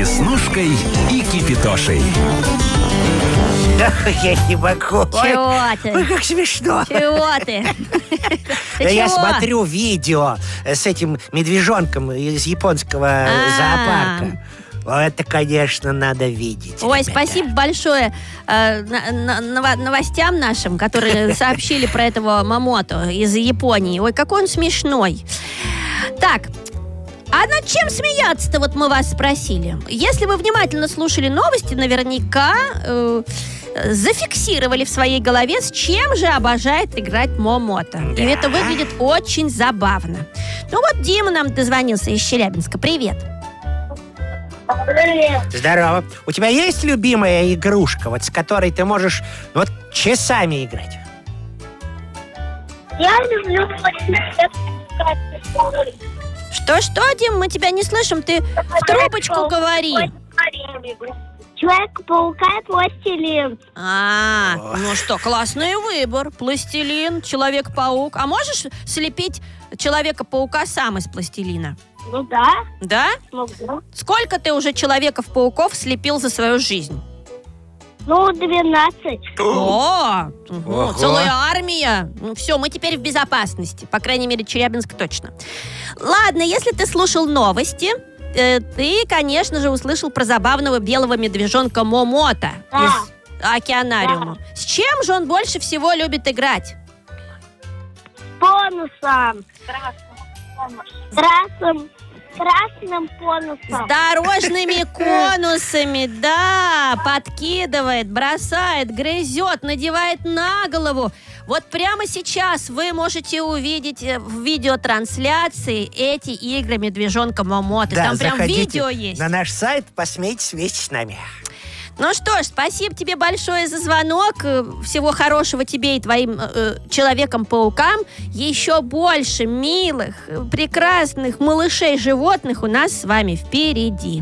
Веснушкой и Кипитошей. Я не могу. Чего ты? Ой, как смешно. Чего ты? Ты Я чего? смотрю видео с этим медвежонком из японского зоопарка. Это, конечно, надо видеть. Ой, ребята. спасибо большое новостям нашим, которые сообщили про этого Момото из Японии. Ой, какой он смешной. Так, а над чем смеяться-то, вот мы вас спросили. Если вы внимательно слушали новости, наверняка зафиксировали в своей голове, с чем же обожает играть Момото. И это выглядит очень забавно. Ну вот Дима нам дозвонился из Челябинска. Привет. Привет. Здорово. У тебя есть любимая игрушка, вот с которой ты можешь вот часами играть? Я люблю Что, Дим, мы тебя не слышим, ты в трубочку говори. Человека-паука и пластилин. Ну что, классный выбор. Пластилин, Человек-паук. А можешь слепить Человека-паука сам из пластилина? Ну да, Да? могу. Сколько ты уже Человеков-пауков слепил за свою жизнь? Ну, 12. О, Ого. целая армия. Ну все, мы теперь в безопасности. По крайней мере, Челябинск точно. Ладно, если ты слушал новости, ты, конечно же, услышал про забавного белого медвежонка Момото Да. из океанариума. С чем же он больше всего любит играть? Бонусом. Красным С бонусом. дорожными конусами, да, подкидывает, бросает, грызет, надевает на голову. Вот прямо сейчас вы можете увидеть в видеотрансляции эти игры медвежонка Момото. Да, Там прям заходите видео есть. на наш сайт, посмейтесь вместе с нами. Ну что ж, спасибо тебе большое за звонок. Всего хорошего тебе и твоим Человекам-паукам. Еще больше милых, прекрасных малышей-животных у нас с вами впереди.